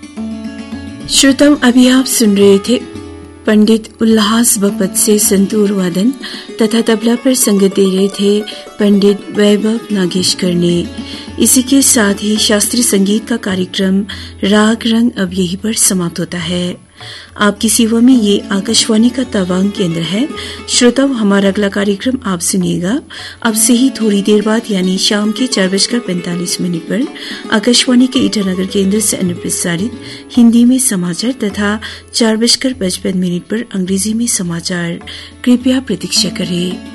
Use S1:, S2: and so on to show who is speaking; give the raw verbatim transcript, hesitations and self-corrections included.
S1: श्रोताओं, अभी आप सुन रहे थे पंडित उल्लास बपत से संतूर वादन तथा तबला पर संगत दे रहे थे पंडित वैभव नागेशकर ने। इसी के साथ ही शास्त्रीय संगीत का कार्यक्रम राग रंग अब यहीं पर समाप्त होता है। आपकी सेवा में ये आकाशवाणी का तवांग केंद्र है। श्रोताओं, हमारा अगला कार्यक्रम आप सुनिएगा अब से ही थोड़ी देर बाद, यानी शाम के चार बजकर पैंतालीस मिनट पर आकाशवाणी के ईटानगर केंद्र से अनुप्रसारित हिंदी में समाचार तथा चार बजकर पचपन मिनट पर अंग्रेजी में समाचार। कृपया प्रतीक्षा करें।